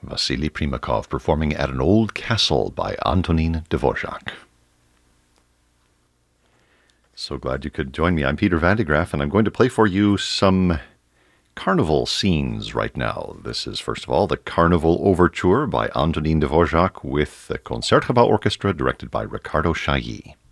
Vasily Primakov performing at an old castle by Antonin Dvorak. So glad you could join me. I'm Peter Van de Graaff, and I'm going to play for you some carnival scenes right now. This is, first of all, the Carnival Overture by Antonin Dvorak with the Concertgebouw Orchestra, directed by Ricardo Chailly.